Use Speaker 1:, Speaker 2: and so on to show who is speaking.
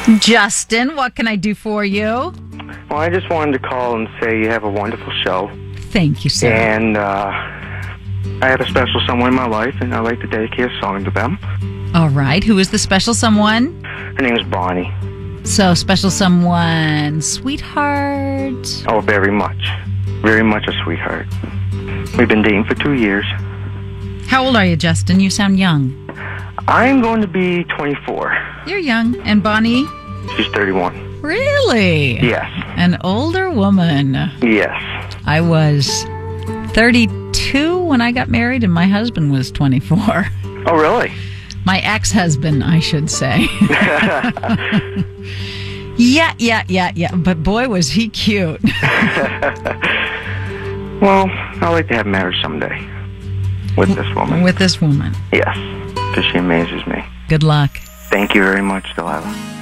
Speaker 1: Justin, what can I do for you?
Speaker 2: Well, I just wanted to call and say you have a wonderful show.
Speaker 1: Thank you, sir.
Speaker 2: And I have a special someone in my life, and I'd like to dedicate a song to them.
Speaker 1: All right. Who is the special someone?
Speaker 2: Her name is Bonnie.
Speaker 1: So, special someone, sweetheart?
Speaker 2: Oh, very much. Very much a sweetheart. We've been dating for 2 years.
Speaker 1: How old are you, Justin? You sound young.
Speaker 2: I'm going to be 24.
Speaker 1: You're young. And Bonnie?
Speaker 2: She's 31.
Speaker 1: Really?
Speaker 2: Yes.
Speaker 1: An older woman.
Speaker 2: Yes.
Speaker 1: I was 32 when I got married, and my husband was 24.
Speaker 2: Oh, really?
Speaker 1: My ex-husband, I should say. Yeah. But boy, was he cute.
Speaker 2: Well, I'd like to have marriage someday with this woman.
Speaker 1: With this woman.
Speaker 2: Yes, because she amazes me.
Speaker 1: Good luck.
Speaker 2: Thank you very much, Delilah.